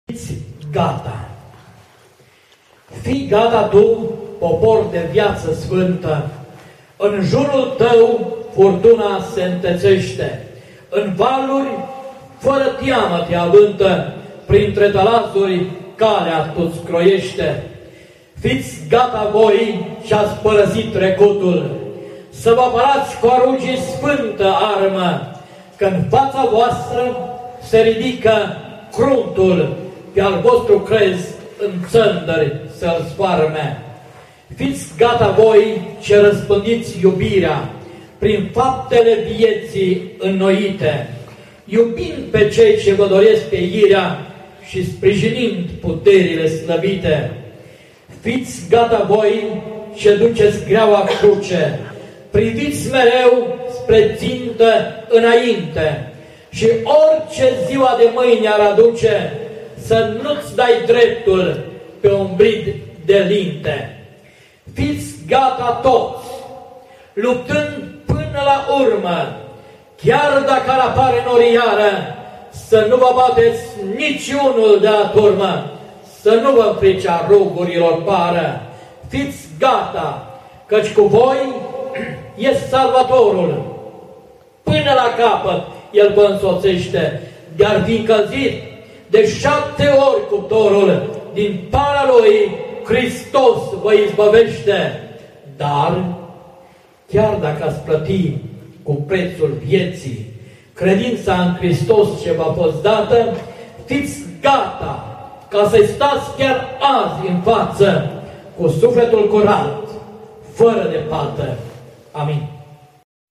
Fiți gata! Fii gata tu, popor de viață sfântă! În jurul tău furtuna se întețește, în valuri fără teamă te avântă, printre tălazuri calea tu scroiește. Fiți gata voi și-ați părăsit trecutul, să vă apărați cu arugii sfântă armă, că în fața voastră se ridică cruntul, pe al vostru crez în țândări să-l sparme. Fiți gata voi ce răspândiți iubirea prin faptele vieții înnoite, iubind pe cei ce vă doresc pe irea și sprijinind puterile slăbite. Fiți gata voi ce duceți greaua cruce, priviți mereu spre țintă înainte și orice ziua de mâine ar aduce, să nu-ți dai dreptul pe un brid de linte. Fiți gata toți, luptând până la urmă, chiar dacă ar apare noriară, să nu vă bateți niciunul de la turmă, să nu vă înfricea rugurilor pară. Fiți gata, căci cu voi e Salvatorul. Până la capăt El vă însoțește, de-ar fi încălzit de 7 ori cuptorul, din para Lui Hristos vă izbăvește. Dar, chiar dacă ați plăti cu prețul vieții credința în Hristos ce v-a fost dată, fiți gata ca să-i stați chiar azi în față, cu sufletul curat, fără de pată. Amin.